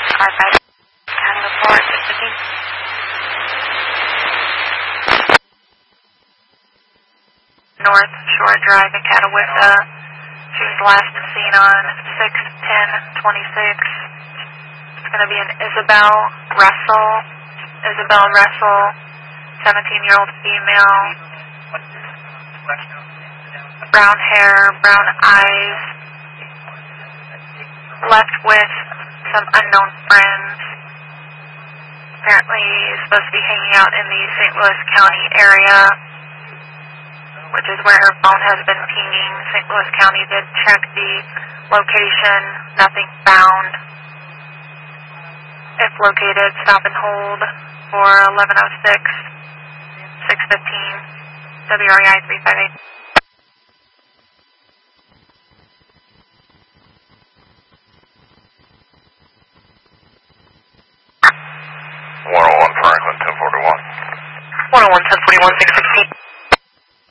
5 County report, 615. North Shore Drive in Catawissa. She was last seen on 6/10/26. It's going to be an Isabel Russell, 17-year-old female. Brown hair, brown eyes. Left with some unknown friends. Apparently supposed to be hanging out in the St. Louis County area, which is where her phone has been pinging. St. Louis County did check the location. Nothing found. If located, stop and hold for 1106, 615, WREI 358. 101 Franklin, 1041. 101, 1041, 616.